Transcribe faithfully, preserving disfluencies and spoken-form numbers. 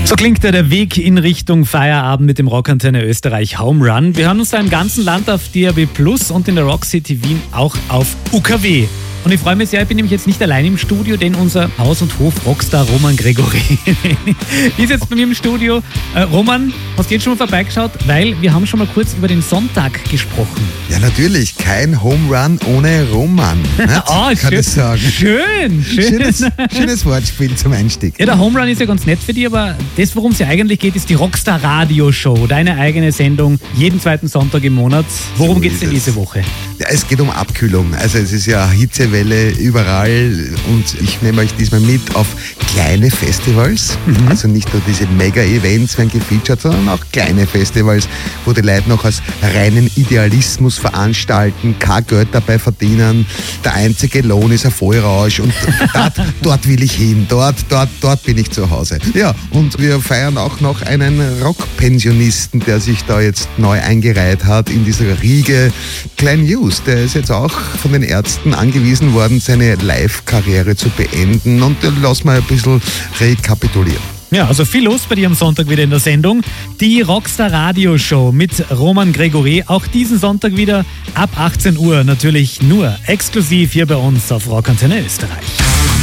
So klingt ja der Weg in Richtung Feierabend mit dem Rockantenne Österreich Home Run. Wir hören uns da im ganzen Land auf D A B Plus und in der Rock City Wien auch auf U K W. Und ich freue mich sehr, ich bin nämlich jetzt nicht allein im Studio, denn unser Haus- und Hof-Rockstar Roman Gregory ist jetzt bei mir im Studio. Äh, Roman, hast du jetzt schon mal vorbeigeschaut? Weil wir haben schon mal kurz über den Sonntag gesprochen. Ja, natürlich. Kein Home Run ohne Roman. Ah, kann schön, ich sagen. Schön, schön. Schönes, schönes Wortspiel zum Einstieg. Ja, der Home Run ist ja ganz nett für dich, aber das, worum es ja eigentlich geht, ist die Rockstar Radio Show. Deine eigene Sendung, jeden zweiten Sonntag im Monat. Worum So geht es denn ist es. diese Woche? Ja, es geht um Abkühlung. Also es ist ja Hitzewelle überall und ich nehme euch diesmal mit auf kleine Festivals. Mhm. Also nicht nur diese Mega-Events werden gefeatured, sondern auch kleine Festivals, wo die Leute noch aus reinen Idealismus veranstalten, kein Geld dabei verdienen. Der einzige Lohn ist ein Vollrausch und dort, dort will ich hin. Dort, dort, dort bin ich zu Hause. Ja, und wir feiern auch noch einen Rockpensionisten, der sich da jetzt neu eingereiht hat in dieser Riege. Glenn Hughes, der ist jetzt auch von den Ärzten angewiesen worden, seine Live-Karriere zu beenden. Und lass mal ein bisschen rekapitulieren. Ja, also viel los bei dir am Sonntag wieder in der Sendung. Die Rockstar Radio Show mit Roman Gregory. Auch diesen Sonntag wieder ab achtzehn Uhr. Natürlich nur exklusiv hier bei uns auf Rockantenne Österreich.